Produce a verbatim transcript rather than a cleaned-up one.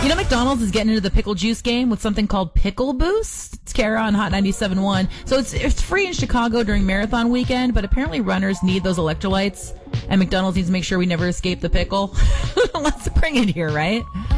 You know, McDonald's is getting into the pickle juice game with something called Pickle Boost. It's Kara on Hot ninety-seven point one. So it's it's free in Chicago during marathon weekend, but apparently runners need those electrolytes, and McDonald's needs to make sure we never escape the pickle. Let's bring it here, right?